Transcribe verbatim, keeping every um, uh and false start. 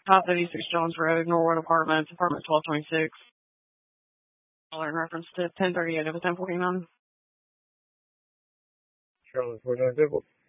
five thirty-six Jones Road, Norwood Apartments, apartment twelve twenty-six. In reference to ten thirty-eight of a ten forty-nine. Charlotte four nine double.